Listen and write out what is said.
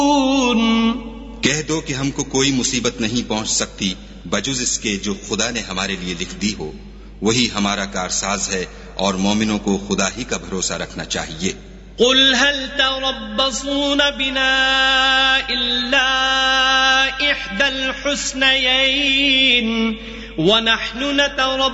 कह दो कि हमको कोई मुसीबत नहीं पहुंच सकती बजुज इसके जो खुदा ने हमारे लिए लिख दी हो। वही हमारा कारसाज है और मोमिनों को खुदा ही का भरोसा रखना चाहिए। कुल हल तरब्बसून बिना इल्ला इह्दल हुस्नयैन व नहनु नतरब्बसु